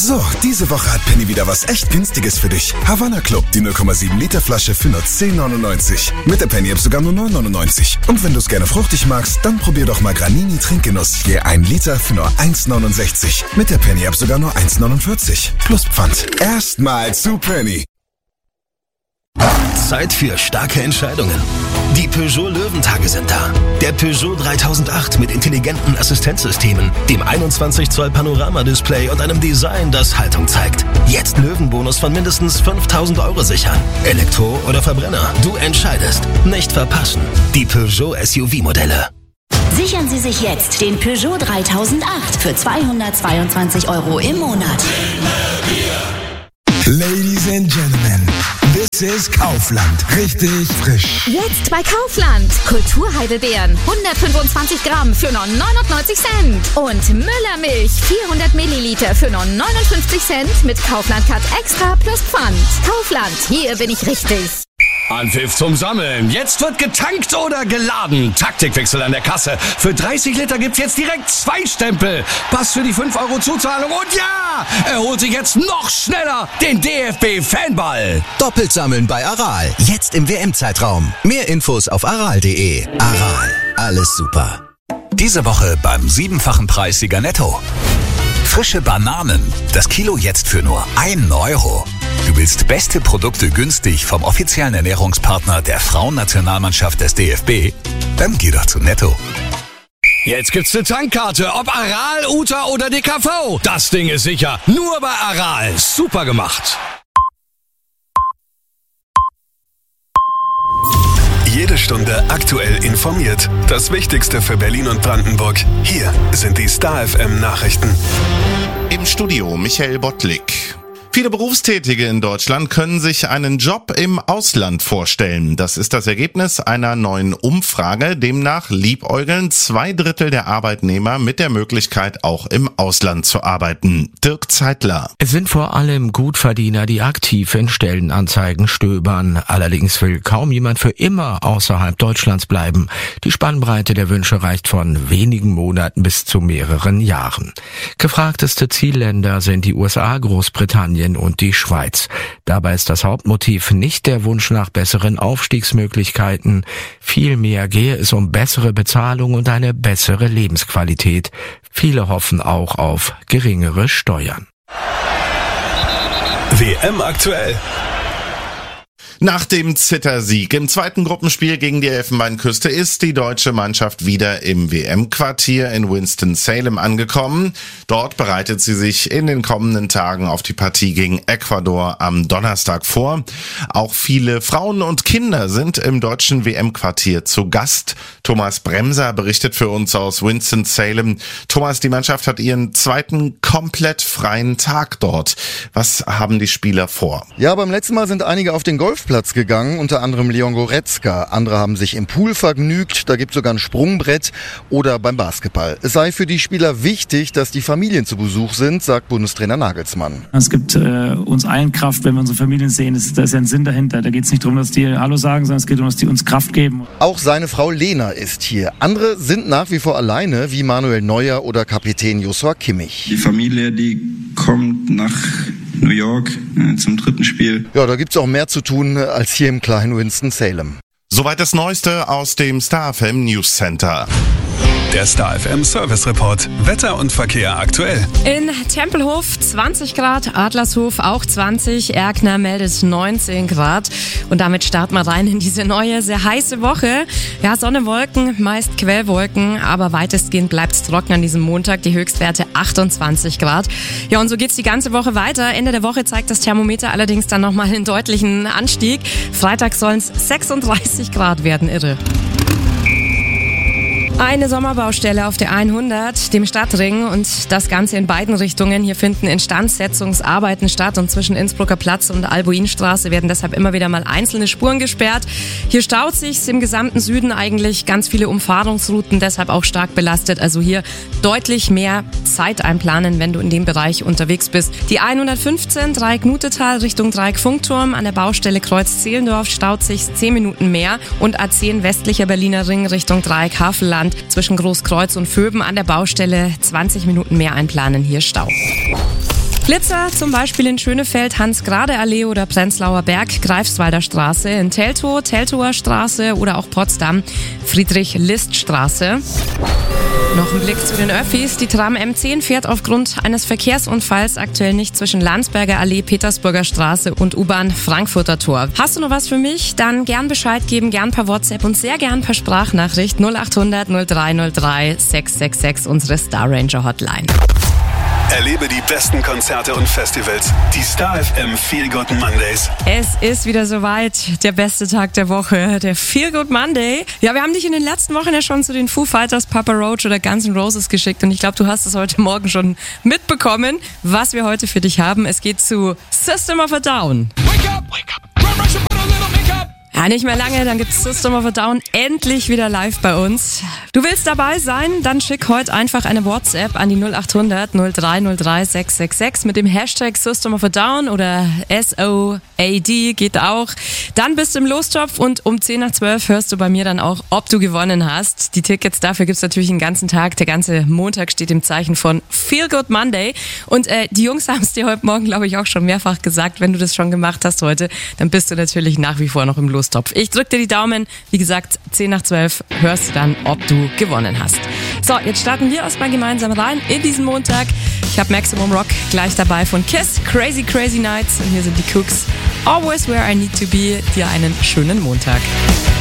So, diese Woche hat Penny wieder was echt Günstiges für dich. Havanna Club, die 0,7 Liter Flasche für nur 10,99. Mit der Penny-App sogar nur 9,99. Und wenn du es gerne fruchtig magst, dann probier doch mal Granini Trinkgenuss. Je 1 Liter für nur 1,69. Mit der Penny-App sogar nur 1,49. Plus Pfand. Erstmal zu Penny. Zeit für starke Entscheidungen. Die Peugeot Löwentage sind da. Der Peugeot 3008 mit intelligenten Assistenzsystemen, dem 21 Zoll Panoramadisplay und einem Design, das Haltung zeigt. Jetzt Löwenbonus von mindestens 5.000 € sichern. Elektro oder Verbrenner, du entscheidest. Nicht verpassen. Die Peugeot SUV-Modelle. Sichern Sie sich jetzt den Peugeot 3008 für 222 € im Monat. Ladies and Gentlemen, this is Kaufland. Richtig frisch. Jetzt bei Kaufland. Kulturheidelbeeren 125 Gramm für nur 99 Cent. Und Müllermilch 400 Milliliter für nur 59 Cent mit Kaufland Cut Extra plus Pfand. Kaufland, hier bin ich richtig. Anpfiff zum Sammeln. Jetzt wird getankt oder geladen. Taktikwechsel an der Kasse. Für 30 Liter gibt's jetzt direkt 2 Stempel. Pass für die 5 € Zuzahlung. Und ja, er holt sich jetzt noch schneller den DFB-Fanball. Doppelt sammeln bei Aral. Jetzt im WM-Zeitraum. Mehr Infos auf aral.de. Aral. Alles super. Diese Woche beim 7-fachen Preissieger Netto. Frische Bananen. Das Kilo jetzt für nur 1 €. Du willst beste Produkte günstig vom offiziellen Ernährungspartner der Frauennationalmannschaft des DFB? Dann geh doch zu Netto. Jetzt gibt's eine Tankkarte, ob Aral, Uta oder DKV. Das Ding ist sicher. Nur bei Aral. Super gemacht. Jede Stunde aktuell informiert. Das Wichtigste für Berlin und Brandenburg. Hier sind die Star FM Nachrichten. Im Studio Michael Bottlik. Viele Berufstätige in Deutschland können sich einen Job im Ausland vorstellen. Das ist das Ergebnis einer neuen Umfrage. Demnach liebäugeln 2/3 der Arbeitnehmer mit der Möglichkeit, auch im Ausland zu arbeiten. Dirk Zeitler. Es sind vor allem Gutverdiener, die aktiv in Stellenanzeigen stöbern. Allerdings will kaum jemand für immer außerhalb Deutschlands bleiben. Die Spannbreite der Wünsche reicht von wenigen Monaten bis zu mehreren Jahren. Gefragteste Zielländer sind die USA, Großbritannien und die Schweiz. Dabei ist das Hauptmotiv nicht der Wunsch nach besseren Aufstiegsmöglichkeiten. Vielmehr gehe es um bessere Bezahlung und eine bessere Lebensqualität. Viele hoffen auch auf geringere Steuern. WM aktuell. Nach dem Zittersieg im zweiten Gruppenspiel gegen die Elfenbeinküste ist die deutsche Mannschaft wieder im WM-Quartier in Winston-Salem angekommen. Dort bereitet sie sich in den kommenden Tagen auf die Partie gegen Ecuador am Donnerstag vor. Auch viele Frauen und Kinder sind im deutschen WM-Quartier zu Gast. Thomas Bremser berichtet für uns aus Winston-Salem. Thomas, die Mannschaft hat ihren zweiten komplett freien Tag dort. Was haben die Spieler vor? Ja, beim letzten Mal sind einige auf den Golfplatz gegangen, unter anderem Leon Goretzka. Andere haben sich im Pool vergnügt, da gibt es sogar ein Sprungbrett oder beim Basketball. Es sei für die Spieler wichtig, dass die Familien zu Besuch sind, sagt Bundestrainer Nagelsmann. Es gibt uns allen Kraft, wenn wir unsere Familien sehen. Da ist ja ein Sinn dahinter. Da geht es nicht darum, dass die Hallo sagen, sondern es geht darum, dass die uns Kraft geben. Auch seine Frau Lena ist hier. Andere sind nach wie vor alleine, wie Manuel Neuer oder Kapitän Joshua Kimmich. Die Familie, die kommt nach New York zum 3. Spiel. Ja, da gibt's auch mehr zu tun als hier im kleinen Winston-Salem. Soweit das Neueste aus dem Star FM News Center. Der Star FM Service Report. Wetter und Verkehr aktuell. In Tempelhof 20 Grad, Adlershof auch 20, Erkner meldet 19 Grad. Und damit starten wir rein in diese neue, sehr heiße Woche. Ja, Sonne, Wolken, meist Quellwolken, aber weitestgehend bleibt es trocken an diesem Montag. Die Höchstwerte 28 Grad. Ja, und so geht's die ganze Woche weiter. Ende der Woche zeigt das Thermometer allerdings dann nochmal einen deutlichen Anstieg. Freitag sollen es 36 Grad werden, irre. Eine Sommerbaustelle auf der 100, dem Stadtring, und das Ganze in beiden Richtungen. Hier finden Instandsetzungsarbeiten statt und zwischen Innsbrucker Platz und Albuinstraße werden deshalb immer wieder mal einzelne Spuren gesperrt. Hier staut sich's im gesamten Süden eigentlich, ganz viele Umfahrungsrouten, deshalb auch stark belastet. Also hier deutlich mehr Zeit einplanen, wenn du in dem Bereich unterwegs bist. Die 115 Dreieck-Nutetal Richtung Dreieck-Funkturm an der Baustelle Kreuz-Zehlendorf staut sich's 10 Minuten mehr und A10 westlicher Berliner Ring Richtung Dreieck-Havelland zwischen Großkreuz und Vöben an der Baustelle 20 Minuten mehr einplanen, hier Stau. Blitzer zum Beispiel in Schönefeld, Hans-Grade-Allee oder Prenzlauer Berg, Greifswalder Straße, in Teltow, Teltower Straße oder auch Potsdam, Friedrich-List-Straße. Noch ein Blick zu den Öffis. Die Tram M10 fährt aufgrund eines Verkehrsunfalls aktuell nicht zwischen Landsberger Allee, Petersburger Straße und U-Bahn Frankfurter Tor. Hast du noch was für mich? Dann gern Bescheid geben, gern per WhatsApp und sehr gern per Sprachnachricht 0800 0303 666, unsere Star Ranger Hotline. Erlebe die besten Konzerte und Festivals. Die Star FM Feel Good Mondays. Es ist wieder soweit. Der beste Tag der Woche. Der Feel Good Monday. Ja, wir haben dich in den letzten Wochen ja schon zu den Foo Fighters, Papa Roach oder Guns N' Roses geschickt. Und ich glaube, du hast es heute Morgen schon mitbekommen, was wir heute für dich haben. Es geht zu System of a Down. Wake up! Wake up! Put a little makeup! Ja, nicht mehr lange, dann gibt's System of a Down endlich wieder live bei uns. Du willst dabei sein? Dann schick heute einfach eine WhatsApp an die 0800 0303 666 mit dem Hashtag System of a Down oder SOAD geht auch. Dann bist du im Lostopf und um 10 nach 12 hörst du bei mir dann auch, ob du gewonnen hast. Die Tickets dafür gibt's natürlich den ganzen Tag. Der ganze Montag steht im Zeichen von Feel Good Monday. Und die Jungs haben es dir heute Morgen, glaube ich, auch schon mehrfach gesagt. Wenn du das schon gemacht hast heute, dann bist du natürlich nach wie vor noch im Lostopf. Ich drück dir die Daumen. Wie gesagt, 10 nach 12 hörst du dann, ob du gewonnen hast. So, jetzt starten wir erstmal gemeinsam rein in diesen Montag. Ich habe Maximum Rock gleich dabei von Kiss, Crazy Crazy Nights und hier sind die Cooks. Always Where I Need to Be. Dir einen schönen Montag.